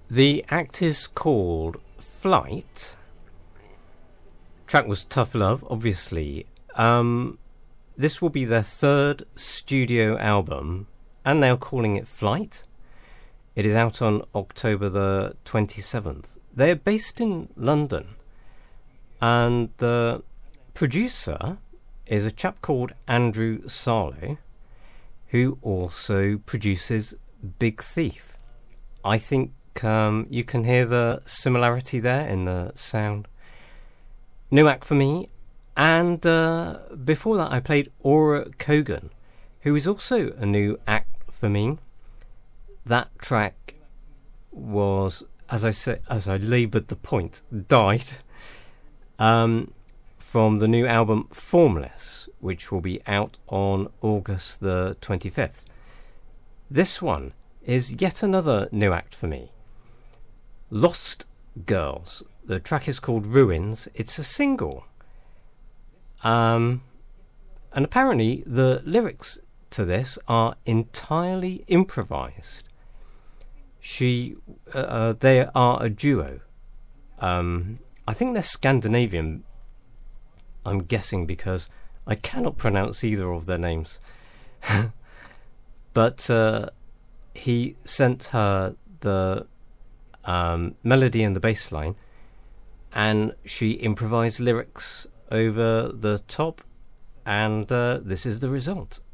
The act is called Flight. Track was Tough Love, obviously. This will be their third studio album, and they're calling it Flight. It is out on October the 27th. They're based in London, and the producer is a chap called Andrew Sarlo, who also produces Big Thief. I think you can hear the similarity there in the sound. New act for me. And before that I played Aura Kogan, who is also a new act for me. That track was, as I laboured the point, Died, from the new album Formless, which will be out on August the 25th. This one is yet another new act for me. Lost Girls. The track is called Ruins. It's a single. And apparently the lyrics to this are entirely improvised. They are a duo. I think they're Scandinavian, I'm guessing, because I cannot pronounce either of their names. But he sent her the melody and the bass line, and she improvised lyrics over the top, and this is the result.